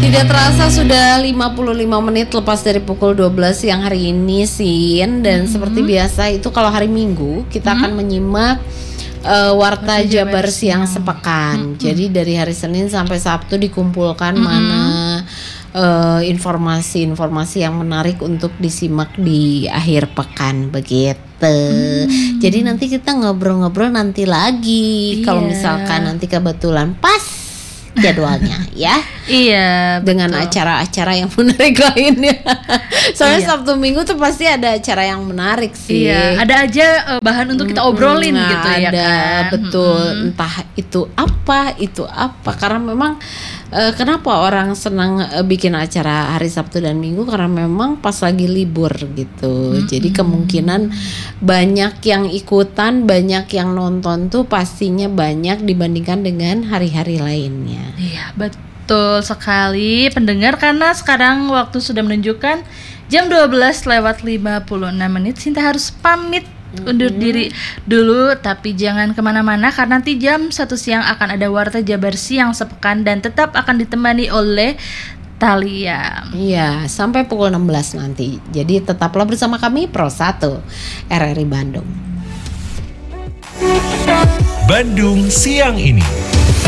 Tidak terasa sudah 55 menit lepas dari pukul 12 siang hari ini, Sin. Dan seperti biasa itu kalau hari Minggu kita akan menyimak Warta Jabar Siang Sepekan. Jadi dari hari Senin sampai Sabtu dikumpulkan mana informasi-informasi yang menarik untuk disimak di akhir pekan begitu. Jadi nanti kita ngobrol-ngobrol nanti lagi. Kalau misalkan nanti kebetulan pas jadwalnya ya. Iya, dengan acara-acara yang menarik lainnya. Soalnya Sabtu Minggu tuh pasti ada acara yang menarik sih. Iya, ada aja bahan untuk kita obrolin gitu ya kan. Betul, entah itu apa karena memang kenapa orang senang bikin acara hari Sabtu dan Minggu, karena memang pas lagi libur gitu. Jadi kemungkinan banyak yang ikutan, banyak yang nonton tuh pastinya banyak dibandingkan dengan hari-hari lainnya. Iya, betul sekali pendengar, karena sekarang waktu sudah menunjukkan jam 12:56. Sinta harus pamit undur diri dulu, tapi jangan kemana-mana karena nanti jam 1 siang akan ada Warta Jabar Siang Sepekan dan tetap akan ditemani oleh Thalia. Iya, sampai pukul 16 nanti. Jadi tetaplah bersama kami Pro 1 RRI Bandung. Bandung siang ini.